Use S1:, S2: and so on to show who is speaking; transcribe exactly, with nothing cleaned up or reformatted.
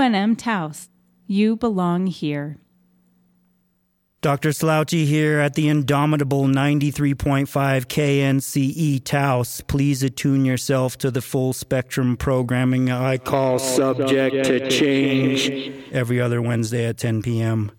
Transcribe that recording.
S1: N M Taos. You belong here.
S2: Doctor Slouchy here at the indomitable ninety-three point five K N C E Taos. Please attune yourself to the full spectrum programming I call Subject to Change every other Wednesday at ten p.m.